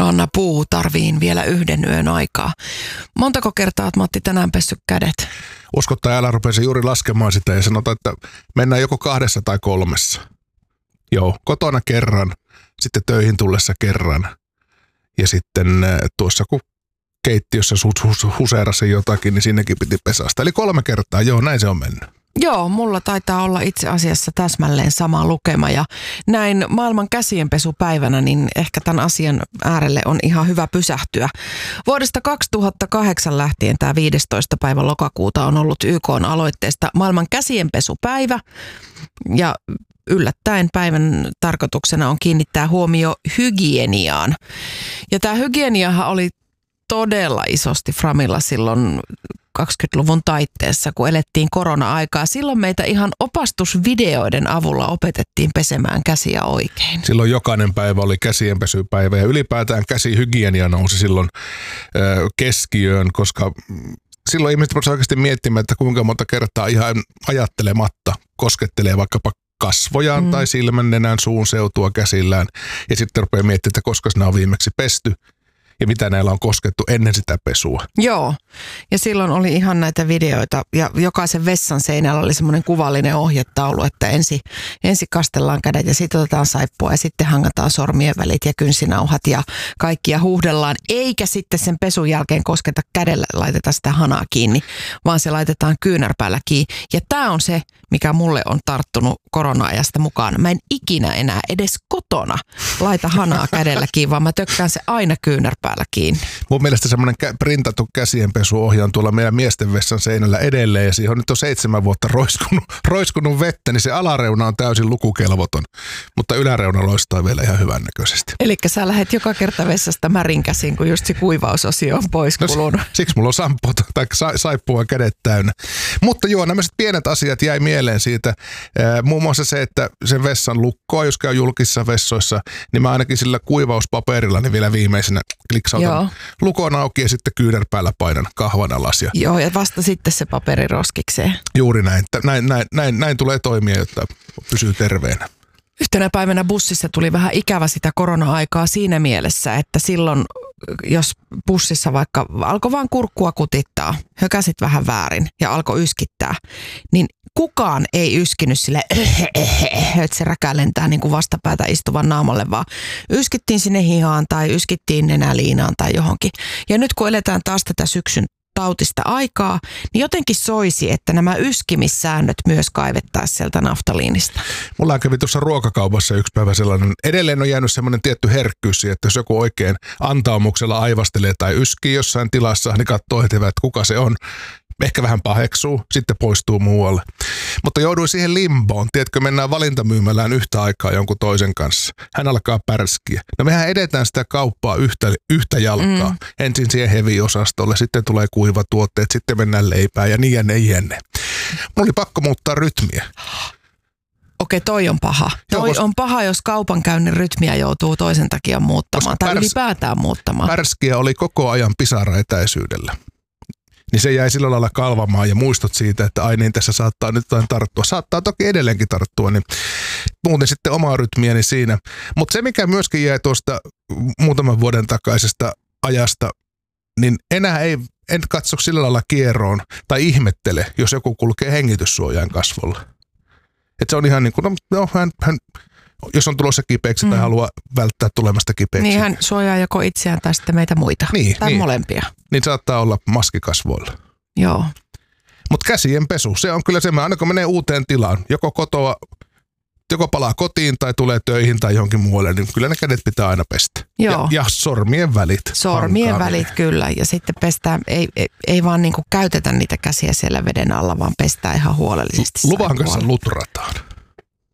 Anna Puu tarviin vielä 1 yön aikaa. Montako kertaa olet, Matti, tänään pessyt kädet? Usko tai älä, rupesin juuri laskemaan sitä ja sanotaan, että mennään joko 2 tai 3. Joo, kotona kerran, sitten töihin tullessa kerran ja sitten tuossa kun keittiössä huseerasi jotakin, niin sinnekin piti pesasta. Eli 3 kertaa, joo, näin se on mennyt. Joo, mulla taitaa olla itse asiassa täsmälleen sama lukema ja näin maailman käsienpesupäivänä, niin ehkä tämän asian äärelle on ihan hyvä pysähtyä. Vuodesta 2008 lähtien tämä 15. päivä lokakuuta on ollut YK:n aloitteesta maailman käsienpesupäivä ja yllättäen päivän tarkoituksena on kiinnittää huomio hygieniaan. Ja tämä hygieniahan oli todella isosti framilla silloin 20-luvun taitteessa, kun elettiin korona-aikaa. Silloin meitä ihan opastusvideoiden avulla opetettiin pesemään käsiä oikein. Silloin jokainen päivä oli käsienpesypäivä ja ylipäätään käsihygienia nousi silloin keskiöön, koska silloin ihmiset voisivat oikeasti miettimään, että kuinka monta kertaa ihan ajattelematta koskettelee vaikkapa kasvojaan tai silmän, nenän, suun seutua käsillään ja sitten rupeaa miettimään, että koska nämä on viimeksi pesty. Ja mitä näillä on koskettu ennen sitä pesua. Joo, ja silloin oli ihan näitä videoita ja jokaisen vessan seinällä oli semmoinen kuvallinen ohjetaulu, että ensin kastellaan kädet ja sitten otetaan saippua ja sitten hangataan sormien välit ja kynsinauhat ja kaikkia huuhdellaan. Eikä sitten sen pesun jälkeen kosketa kädellä, laiteta sitä hanaa kiinni, vaan se laitetaan kyynärpäällä kiinni. Ja tämä on se, mikä mulle on tarttunut korona-ajasta mukaan. Mä en ikinä enää edes kotona laita hanaa kädellä kiinni, vaan mä tökkään se aina kyynärpäällä kiinni. Mun mielestä semmoinen printattu käsienpesuohje on tuolla meidän miesten vessan seinällä edelleen ja siihen on nyt jo 7 vuotta roiskunut vettä, niin se alareuna on täysin lukukelvoton, mutta yläreuna loistaa vielä ihan hyvännäköisesti. Elikkä sä lähdet joka kerta vessasta märin käsin, kun just se kuivausosio on pois kulunut. Siksi mulla on sampua tai saippua kädet täynnä. Mutta joo, nämä pienet asiat jäi mieleen siitä. Muun muassa se, että sen vessan lukkoa, jos käy julkisissa vessoissa, niin mä ainakin sillä kuivauspaperilla niin vielä viimeisenä kliksautan lukon auki ja sitten kyynärpäällä painan kahvan alas. Joo, ja vasta sitten se paperi roskikseen. Juuri näin. Näin tulee toimia, jotta pysyy terveenä. Yhtenä päivänä bussissa tuli vähän ikävä sitä korona-aikaa siinä mielessä, että silloin jos bussissa vaikka alkoi vaan kurkkua kutittaa, hökäsit vähän väärin ja alkoi yskittää, niin kukaan ei yskinyt sille, että se räkä lentää niin kuin vastapäätä istuvan naamalle, vaan yskittiin sinne hihaan tai yskittiin nenäliinaan tai johonkin. Ja nyt kun eletään taas tätä syksyn tautista aikaa, niin jotenkin soisi, että nämä yskimissäännöt myös kaivettaisiin sieltä naftaliinista. Mulla kävi tuossa ruokakaupassa yksi päivä sellainen, edelleen on jäänyt semmoinen tietty herkkyys, että jos joku oikein antaumuksella aivastelee tai yskii jossain tilassa, niin katsoo heti, että kuka se on. Ehkä vähän paheksuu, sitten poistuu muualle. Mutta jouduin siihen limboon. Tiedätkö, mennään valintamyymälään yhtä aikaa jonkun toisen kanssa. Hän alkaa pärskiä. No mehän edetään sitä kauppaa yhtä jalkaa. Ensin siihen heavy-osastolle, sitten tulee kuivatuotteet, sitten mennään leipään ja niin jänne. Mulla oli pakko muuttaa rytmiä. Okei, toi on paha. On paha, jos kaupankäynnin rytmiä joutuu toisen takia muuttamaan tai ylipäätään muuttamaan. Pärskiä oli koko ajan pisara etäisyydellä. Niin se jäi sillä lailla kalvamaan ja muistot siitä, että ai niin, tässä saattaa nyt jotain tarttua. Saattaa toki edelleenkin tarttua, niin muuten sitten omaa rytmiäni siinä. Mutta se, mikä myöskin jäi tuosta muutaman vuoden takaisesta ajasta, niin en katso sillä lailla kieroon tai ihmettele, jos joku kulkee hengityssuojain kasvolla. Että se on ihan niin kuin, hän jos on tulossa kipeäksi tai haluaa välttää tulemasta kipeäksi. Niin hän suojaa joko itseään tai sitten meitä muita. Tai molempia. Niin saattaa olla maskikasvoilla. Joo. Mutta käsien pesu, se on kyllä semmoinen, aina kun menee uuteen tilaan, joko palaa kotiin tai tulee töihin tai johonkin muualle, niin kyllä ne kädet pitää aina pestä. Joo. Ja sormien välit. Sormien välit kyllä. Ja sitten pestään, ei vaan niinku käytetä niitä käsiä siellä veden alla, vaan pestään ihan huolellisesti. Luvan kanssa lutrataan.